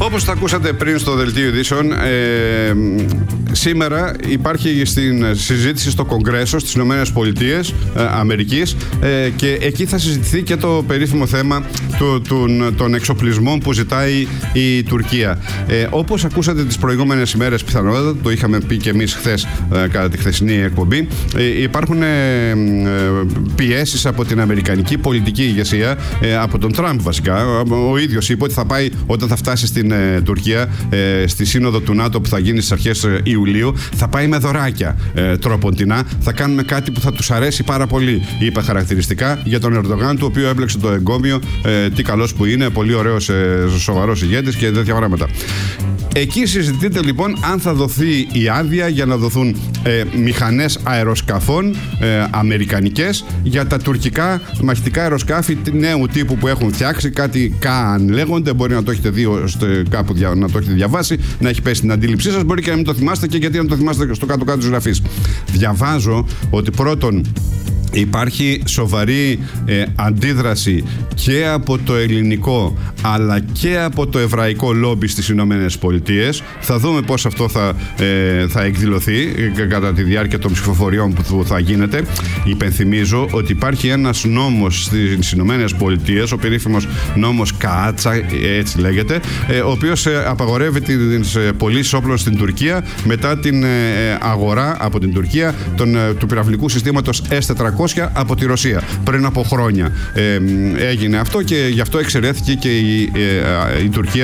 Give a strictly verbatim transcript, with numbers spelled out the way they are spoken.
Όπως τα ακούσατε πριν στο Δελτίο Ειδήσεων, ε, σήμερα υπάρχει στην συζήτηση στο Κογκρέσο στις Ηνωμένες Πολιτείες ε, Αμερικής ε, και εκεί θα συζητηθεί και το περίφημο θέμα του, του, των εξοπλισμών που ζητάει η Τουρκία. Ε, όπως ακούσατε τις προηγούμενες ημέρες, πιθανότατα, το είχαμε πει και εμείς χθες ε, κατά τη χθεσινή εκπομπή, ε, υπάρχουν ε, ε, πιέσεις από την αμερικανική πολιτική ηγεσία, ε, από τον Τραμπ βασικά. Ο ίδιος είπε ότι θα πάει όταν θα φτάσει στην ε, Τουρκία, ε, στη σύνοδο του ΝΑΤΟ που θα γίνει στις αρχές ε, Ιουλίου, θα πάει με δωράκια ε, τροποντινά. Θα κάνουμε κάτι που θα τους αρέσει πάρα πολύ, είπε χαρακτηριστικά για τον Ερντογάν, του οποίου έμπλεξε το εγκόμιο. Ε, τι καλός που είναι, πολύ ωραίος, ε, σοβαρός ηγέτης και τέτοια πράγματα. Εκεί συζητείται λοιπόν αν θα δοθεί η άδεια για να δοθούν ε, μηχανές αεροσκαφών ε, αμερικανικές για τα τουρκικά μαχητικά αεροσκάφη νέου τύπου που έχουν φτιάξει, κάτι Καν λέγονται, μπορεί να το έχετε δει στε, κάπου δια, να το έχετε διαβάσει, να έχει πέσει στην αντίληψή σας, μπορεί και να μην το θυμάστε και γιατί να το θυμάστε στο κάτω-κάτω της γραφής. Διαβάζω ότι πρώτον υπάρχει σοβαρή ε, αντίδραση και από το ελληνικό αλλά και από το εβραϊκό λόμπι στις Ηνωμένες Πολιτείες. Θα δούμε πώς αυτό θα, ε, θα εκδηλωθεί ε, κατά τη διάρκεια των ψηφοφοριών που θα γίνεται. Υπενθυμίζω ότι υπάρχει ένας νόμος στις Ηνωμένες Πολιτείες, ο περίφημος νόμος Καάτσα, έτσι λέγεται, ε, ο οποίος ε, απαγορεύει τις ε, πωλήσεις όπλων στην Τουρκία μετά την ε, αγορά από την Τουρκία τον, ε, του πυραυλικού συστήματος ες τετρακόσια από τη Ρωσία. Πριν από χρόνια ε, έγινε αυτό και γι' αυτό εξαιρέθηκε και η, ε, η Τουρκία